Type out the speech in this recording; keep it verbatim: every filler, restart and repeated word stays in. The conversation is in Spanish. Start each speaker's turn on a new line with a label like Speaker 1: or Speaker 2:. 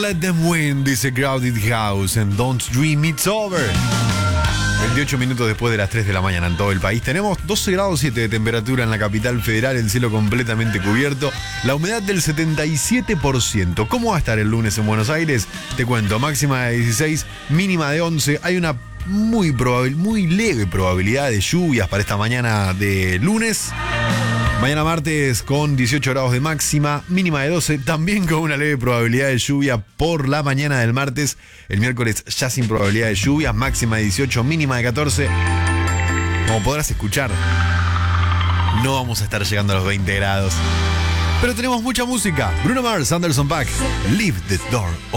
Speaker 1: let them win, dice Crowded House en Don't Dream It's Over. veintiocho minutos después de las tres de la mañana en todo el país. Tenemos doce grados siete de temperatura en la capital federal, el cielo completamente cubierto, la humedad del setenta y siete por ciento. ¿Cómo va a estar el lunes en Buenos Aires? Te cuento, máxima de dieciséis, mínima de once. Hay una muy, probabil, muy leve probabilidad de lluvias para esta mañana de lunes. Mañana martes con dieciocho grados de máxima, mínima de doce, también con una leve probabilidad de lluvia por la mañana del martes. El miércoles ya sin probabilidad de lluvia, máxima de dieciocho, mínima de catorce. Como podrás escuchar, no vamos a estar llegando a los veinte grados. Pero tenemos mucha música. Bruno Mars, Anderson .Paak, Leave the Door Open.